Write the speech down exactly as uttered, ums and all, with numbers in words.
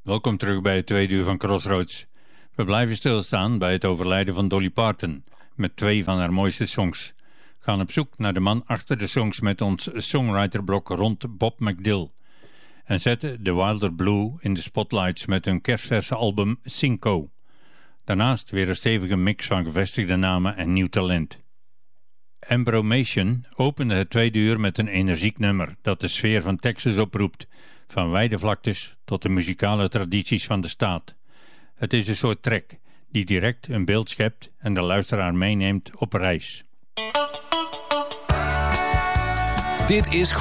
Welkom terug bij het tweede uur van Crossroads. We blijven stilstaan bij het overlijden van Dolly Parton met twee van haar mooiste songs. Gaan op zoek naar de man achter de songs met ons songwriterblok rond Bob McDill. En zetten The Wilder Blue in de spotlights met hun kerstverse album Cinco. Daarnaast weer een stevige mix van gevestigde namen en nieuw talent. Embromation opende het tweede uur met een energiek nummer dat de sfeer van Texas oproept, van weidevlaktes tot de muzikale tradities van de staat. Het is een soort track die direct een beeld schept en de luisteraar meeneemt op reis. Dit is